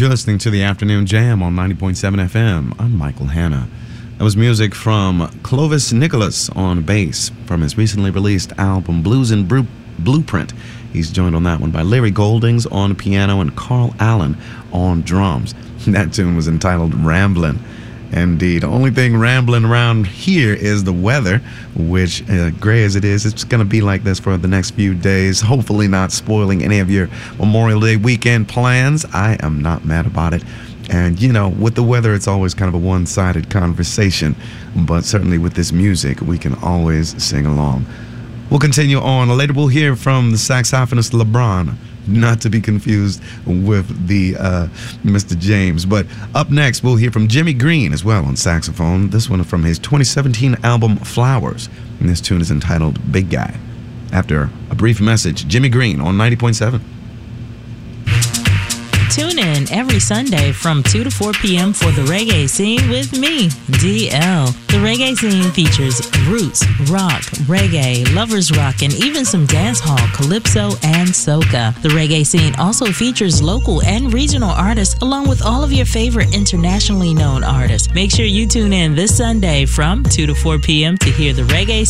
You're listening to the Afternoon Jam on 90.7 FM. I'm Michael Hanna. That was music from Clovis Nicholas on bass from his recently released album Blues and Blueprint. He's joined on that one by Larry Goldings on piano and Carl Allen on drums. That tune was entitled Ramblin'. Indeed. The only thing rambling around here is the weather, which, gray as it is, it's going to be like this for the next few days. Hopefully not spoiling any of your Memorial Day weekend plans. I am not mad about it. And, you know, with the weather, it's always kind of a one-sided conversation. But certainly with this music, we can always sing along. We'll continue on. Later, we'll hear from the saxophonist LeBron. Not to be confused with the Mr. James. But up next, we'll hear from Jimmy Green as well on saxophone. This one from his 2017 album Flowers. And this tune is entitled Big Guy. After a brief message, Jimmy Green on 90.7. Tune in every Sunday from 2 to 4 p.m. for the Reggae Scene with me, DL. The Reggae Scene features roots, rock, reggae, lovers rock, and even some dance hall, calypso, and soca. The Reggae Scene also features local and regional artists along with all of your favorite internationally known artists. Make sure you tune in this Sunday from 2 to 4 p.m. to hear the Reggae